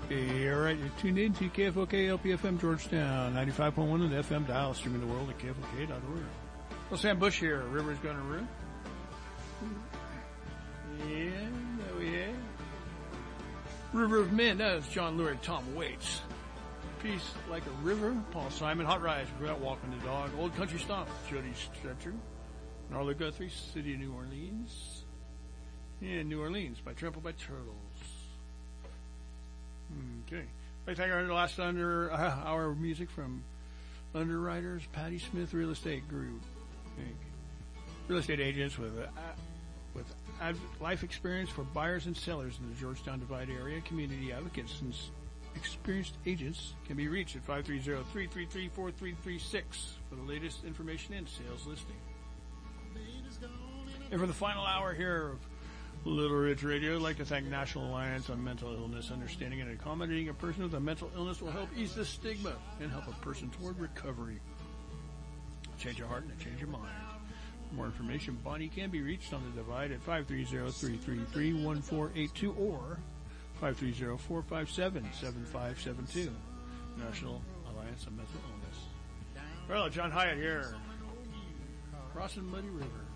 Hey, all right, you're tuned in to KFOK LPFM Georgetown, 95.1 on the FM dial, streaming the world at KFOK.org. Well, Sam Bush here, River's Gonna Run. Yeah, that we have. River of Men, that is John Lurie, Tom Waits. Peace Like a River, Paul Simon. Hot Rise, Without Walking the Dog. Old Country Stomp, Jody Stretcher. Gnarly Guthrie, City of New Orleans. Yeah, New Orleans, by Trampled by Turtles. Okay. I think our last hour music from Underwriters, Patty Smith Real Estate Group. Real estate agents with life experience for buyers and sellers in the Georgetown Divide area. Community advocates and experienced agents can be reached at 530-333-4336 for the latest information and sales listing. And for the final hour here of Little Rich Radio, I'd like to thank National Alliance on Mental Illness. Understanding and accommodating a person with a mental illness will help ease the stigma and help a person toward recovery. Change your heart and change your mind. For more information, Bonnie can be reached on the Divide at 530-333-1482 or 530-457-7572. National Alliance on Mental Illness. Well, John Hyatt here, crossing Muddy River.